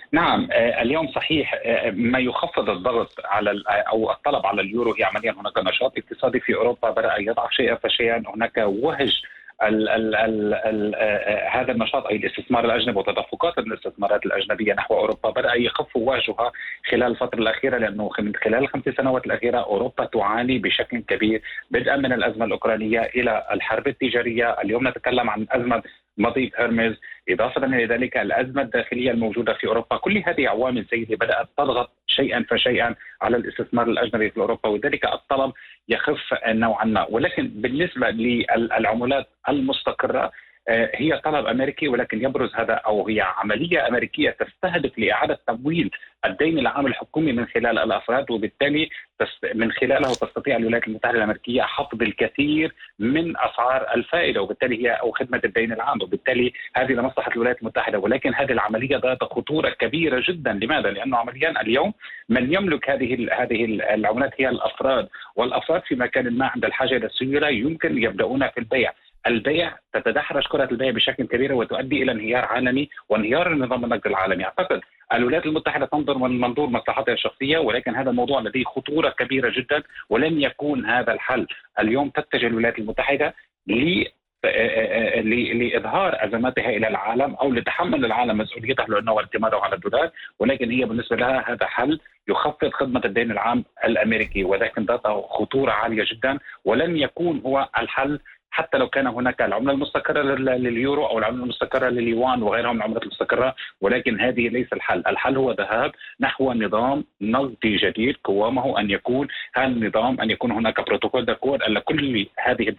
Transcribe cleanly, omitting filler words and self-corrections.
نعم، اليوم صحيح، ما يخفض الضغط على أو الطلب على اليورو هي عمليا هناك نشاط اقتصادي في أوروبا بدأ يضعف شيئا فشيئا. هناك وهج ال ال ال ال هذا النشاط أي الاستثمار الأجنبي وتدفقات الاستثمارات الأجنبية نحو أوروبا بدأ يخف وهجها خلال الفترة الأخيرة، لأنه من خلال الخمس سنوات الأخيرة أوروبا تعاني بشكل كبير بدءا من الأزمة الأوكرانية إلى الحرب التجارية. اليوم نتكلم عن أزمة مضيق هرمز، إضافة إلى ذلك الأزمة الداخلية الموجودة في أوروبا. كل هذه عوامل سيدي بدأت تضغط شيئا فشيئا على الاستثمار الأجنبي في أوروبا، وذلك الطلب يخف نوعا ما. ولكن بالنسبة للعملات المستقرة هي طلب أمريكي، ولكن يبرز هذا أو هي عملية أمريكية تستهدف لإعادة تمويل الدين العام الحكومي من خلال الأفراد، وبالتالي من خلالها تستطيع الولايات المتحدة الأمريكية خفض الكثير من أسعار الفائدة، وبالتالي هي أو خدمة الدين العام، وبالتالي هذه لمصلحة الولايات المتحدة. ولكن هذه العملية ذات خطورة كبيرة جدا. لماذا؟ لأنه عمليا اليوم من يملك هذه العملات هي الأفراد، والأفراد في مكان ما عند الحاجة إلى السيولة يمكن يبدأون في البيع تتدحرج كرة البيع بشكل كبير وتؤدي إلى انهيار عالمي وانهيار النظام النقدي العالمي. أعتقد الولايات المتحدة تنظر من منظور مصلحتها الشخصية، ولكن هذا الموضوع لديه خطورة كبيرة جدا ولن يكون هذا الحل. اليوم تتجه الولايات المتحدة لإظهار أزماتها إلى العالم أو لتحمل العالم مسؤوليته لأنه اعتماده على الدولار، ولكن هي بالنسبة لها هذا حل يخفض خدمة الدين العام الأمريكي، ولكن ذاته خطورة عالية جدا ولن يكون هو الحل. حتى لو كان هناك العملة المستقرة لليورو أو العملة المستقرة لليوان وغيرها من العملات المستقرة، ولكن هذه ليس الحل. الحل هو ذهاب نحو نظام نقدي جديد قوامه أن يكون هذا النظام أن يكون هناك بروتوكول داكور أن كل هذه